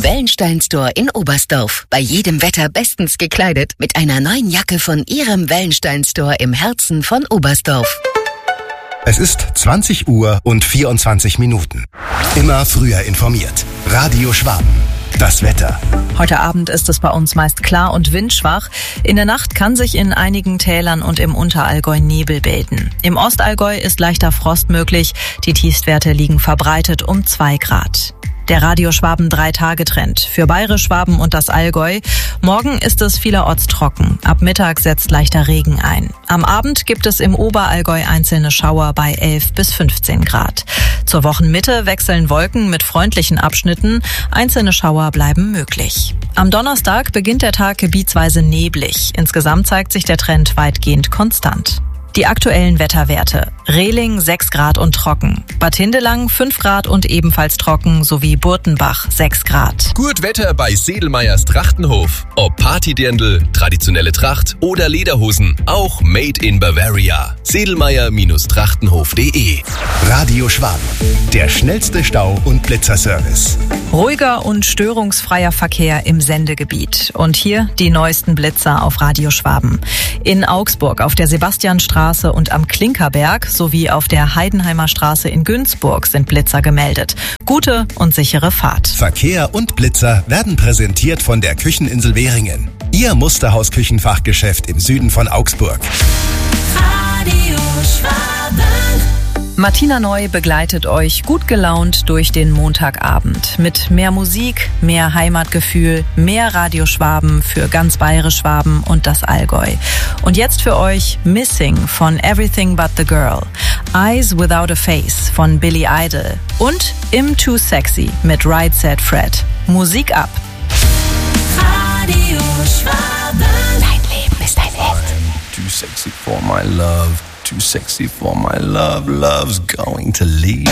Wellenstein Store in Oberstdorf. Bei jedem Wetter bestens gekleidet mit einer neuen Jacke von Ihrem Wellenstein Store im Herzen von Oberstdorf. Es ist 20 Uhr und 24 Minuten. Immer früher informiert. Radio Schwaben. Das Wetter. Heute Abend ist es bei uns meist klar und windschwach. In der Nacht kann sich in einigen Tälern und im Unterallgäu Nebel bilden. Im Ostallgäu ist leichter Frost möglich. Die Tiefstwerte liegen verbreitet um 2 Grad. Der Radio Schwaben 3-Tage-Trend für Bayerisch Schwaben und das Allgäu. Morgen ist es vielerorts trocken. Ab Mittag setzt leichter Regen ein. Am Abend gibt es im Oberallgäu einzelne Schauer bei 11 bis 15 Grad. Zur Wochenmitte wechseln Wolken mit freundlichen Abschnitten. Einzelne Schauer bleiben möglich. Am Donnerstag beginnt der Tag gebietsweise neblig. Insgesamt zeigt sich der Trend weitgehend konstant. Die aktuellen Wetterwerte. Rehling 6 Grad und trocken. Bad Hindelang 5 Grad und ebenfalls trocken, sowie Burtenbach 6 Grad. Gut Wetter bei Sedelmeyers Trachtenhof. Ob Partydirndl, traditionelle Tracht oder Lederhosen. Auch made in Bavaria. Sedelmeyer-trachtenhof.de. Radio Schwaben. Der schnellste Stau- und Blitzerservice. Ruhiger und störungsfreier Verkehr im Sendegebiet. Und hier die neuesten Blitzer auf Radio Schwaben. In Augsburg auf der Sebastianstraße und am Klinkerberg sowie auf der Heidenheimer Straße in Günzburg sind Blitzer gemeldet. Gute und sichere Fahrt. Verkehr und Blitzer werden präsentiert von der Kücheninsel Währingen. Ihr Musterhaus-Küchenfachgeschäft im Süden von Augsburg. Radio Schwaben. Martina Neu begleitet euch gut gelaunt durch den Montagabend mit mehr Musik, mehr Heimatgefühl, mehr Radio Schwaben für ganz Bayerisch Schwaben und das Allgäu. Und jetzt für euch Missing von Everything But the Girl, Eyes Without a Face von Billy Idol und I'm Too Sexy mit Right Said Fred. Musik ab! Radio Schwaben. Dein Leben ist ein Hit. Too sexy for my love. Too sexy for my love. Love's going to leave.